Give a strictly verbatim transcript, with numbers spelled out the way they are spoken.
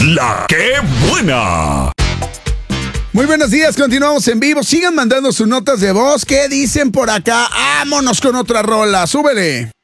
La que buena. Muy buenos días, continuamos en vivo. Sigan mandando sus notas de voz. ¿Qué dicen por acá? Vámonos con otra rola. Súbele.